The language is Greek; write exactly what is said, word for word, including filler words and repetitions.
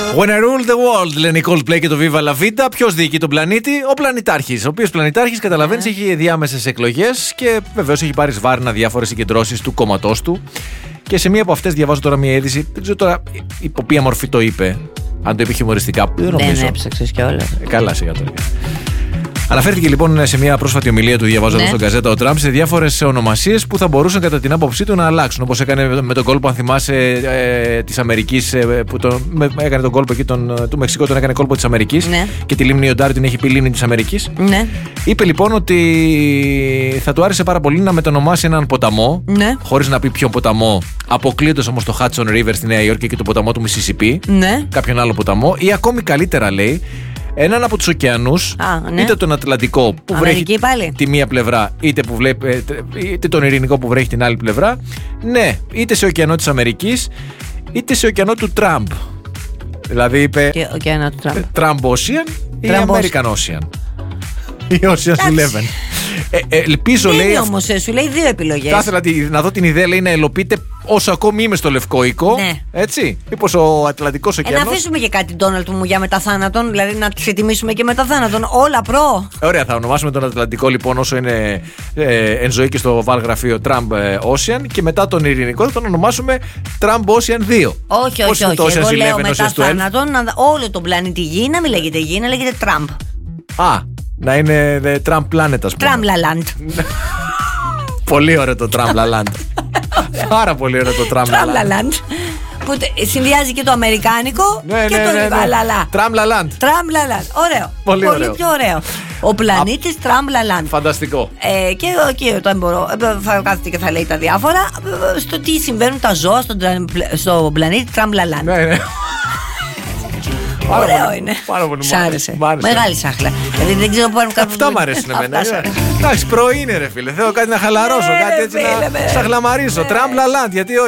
When I rule the world, λένε οι Coldplay και το Viva la Vida. Ποιος διοικεί τον πλανήτη? Ο πλανητάρχης. Ο οποίος πλανητάρχης, καταλαβαίνεις, yeah. έχει διάμεσες εκλογές και βεβαίως έχει πάρει σβάρνα διάφορες συγκεντρώσεις του κόμματός του. Και σε μία από αυτές διαβάζω τώρα μία είδηση. Δεν ξέρω τώρα υπό ποια μορφή το είπε. Αν το είπε χιουμοριστικά, δεν νομίζω. Δεν έψαξες κιόλας. Ε, καλά, σιγά τώρα. Αναφέρθηκε λοιπόν σε μια πρόσφατη ομιλία του, διαβάζω ναι. στον Γκαζέτα, ο Τραμπ σε διάφορες ονομασίες που θα μπορούσαν κατά την άποψή του να αλλάξουν. Όπως έκανε με τον κόλπο, αν θυμάσαι, ε, της Αμερικής, ε, που τον, με, έκανε τον κόλπο εκεί τον, του Μεξικού, τον έκανε κόλπο της Αμερικής ναι. και τη λίμνη Ιοντάρι την έχει πει λίμνη της Αμερικής. Ναι. Είπε λοιπόν ότι θα του άρεσε πάρα πολύ να μετονομάσει έναν ποταμό, ναι. χωρίς να πει ποιον ποταμό, αποκλείοντας όμως το Hudson River στη Νέα Υόρκη και το ποταμό του Μισισιπί, ναι. κάποιον άλλο ποταμό, ή ακόμη καλύτερα λέει. Έναν από τους ωκεανούς, Α, ναι. είτε τον Ατλαντικό που Αμερική βρέχει πάλι. τη μία πλευρά, είτε, που βλέπει, είτε τον Ειρηνικό που βρέχει την άλλη πλευρά. Ναι, είτε σε ωκεανό της Αμερικής, είτε σε ωκεανό του Τραμπ. Δηλαδή είπε ωκεανό του Τραμπ. Τραμπ Ocean ή American Ocean. Ή Ocean's Eleven. Ε, ε, ελπίζω, λέει. Είναι όμως, σου λέει δύο επιλογές. Θα ήθελα να δω την ιδέα, λέει, να ελοπείτε όσο ακόμη είμαι στο Λευκό Οίκο. Ναι. Έτσι. Μήπως ο Ατλαντικός ωκεανός. Ε, να αφήσουμε και κάτι Ντόναλντ μου για μεταθάνατον, δηλαδή να τους ετοιμήσουμε και μεταθάνατον. Όλα προ. Ωραία, θα ονομάσουμε τον Ατλαντικό λοιπόν όσο είναι ε, εν ζωή και στο βάλγραφείο Τραμπ Ocean, και μετά τον Ειρηνικό θα τον ονομάσουμε Τραμπ Ocean δύο. Όχι, όχι, όχι. όχι. Εγώ λέω μεταθάνατον, όλο τον πλανήτη Γη να μην λέγεται Γη, να λέγεται Τραμπ. Α. Να είναι the Trump Planet, ας πούμε. Τραμλαλάντ. Πολύ ωραίο το Τραμλαλάντ. Πάρα πολύ ωραίο το Τραμλαλάντ. Που συνδυάζει και το αμερικάνικο ναι, και ναι, το ναι, ναι. Λαλαλά. Τραμλαλάντ. Τραμλαλάντ. Ωραίο. Πολύ, πολύ ωραίο. πιο ωραίο. Ο πλανήτης Τραμλαλάντ. Φανταστικό. Ε, και εκεί όταν μπορώ, θα κάθεται και θα λέει τα διάφορα στο τι συμβαίνουν τα ζώα στον, στο πλανήτη Τραμλαλάντ. Ναι, ναι. Ωραίο πολύ, είναι. Πάρα πολύ Σ' άρεσε. Μεγάλη σάχλα. Δηλαδή δεν ξέρω πού κάνουν. Αυτά μου αρέσουν εμένα. Εντάξει, πρωί είναι ρε φίλε. Θέλω κάτι να χαλαρώσω, κάτι έτσι να σαχλαμαρίσω. Τραμπ Λαλάντ, γιατί όχι.